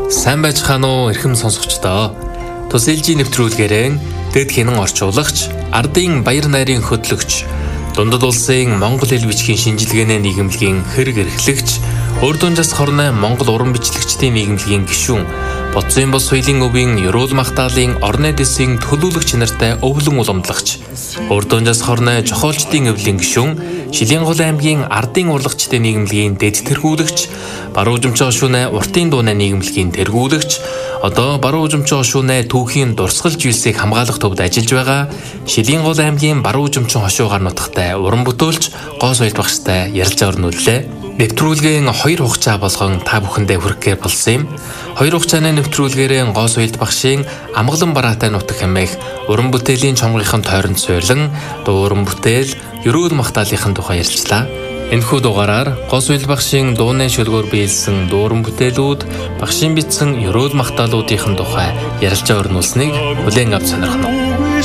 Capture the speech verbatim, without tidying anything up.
Сайн байцгаана уу эрхэм сонсогчдоо. Тус эл жи нэвтрүүлгээрэн дэд хинэн орчуулагч, ардын баяр найрын хөтлөгч, дундад улсын Монгол хэл бичгийн шинжилгээний нийгэмлэгийн хэрэг эрхлэгч, урд унжаас хорны Монгол уран бичлэгчдийн нийгэмлэгийн гишүүн, Бодсон бос соёлын өвийн Ерөөл Махтаалын орны дэсийн төлөөлөгч нартай өвлөн уламжлагч, урд унжаас хорны жохоолчдын өвлийн гишүүн, Шилэнгол аймгийн ардын урлагчдын нийгэмлэгийн дэд тэргүүлэгч, Баруун Жимчээ хошууны уртын дууны нийгэмлэгийн тэргүүлэгч, одоо Баруун Жимчээ хошууны түүхийн дурсгал жилсийг хамгаалах төвд ажиллаж байгаа Шилэнгол аймгийн Баруун Жимчээ хошуу гар нутагтай уран бүтээлч гоо соёл багштай ярилцж орнууллаа. Нэвтрүүлгийн хоёр хугацаа болгон та бүхэндээ хүрэхээр болсон юм. Хоёр хугацааны нэвтрүүлгээрээ гоо соёлд багшийн Амгалан бараатай нутаг хэмээх уран бүтээлийн чонгийнхын тойронд суйрлан дуу уран бүтээл Ерөөл Махтаалынхын тухай ярилцлаа. Энэхүү дугаараар гоо соёл багшийн дууны шөлгөөр биелсэн дуу уран бүтээлүүд, багшийн бичсэн Ерөөл Махтаалуудын тухай ярилцж орнуулсныг хүлээн авч сонирхно.